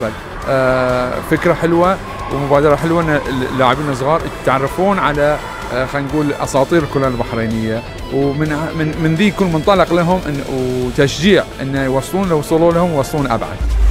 فكرة حلوة ومبادرة حلوة ان اللاعبين الصغار يتعرفون على خلينا نقول اساطير الكرة البحرينية، ومن ذي يكون منطلق لهم وتشجيع ان يوصلون، لو وصلوا لهم يوصلون ابعد.